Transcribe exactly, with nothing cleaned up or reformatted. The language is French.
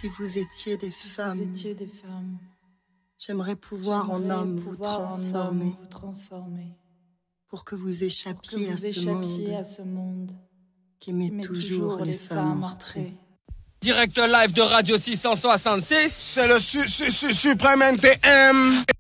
Si vous étiez des si femmes, vous étiez des femmes, j'aimerais pouvoir en homme vous pouvoir en homme transformer vous transformer, pour que vous pour que échappiez à vous ce échappiez monde à ce monde qui met qui met toujours les femmes entrées. Direct live de Radio six cent soixante-six. C'est le su su su suprême N T M.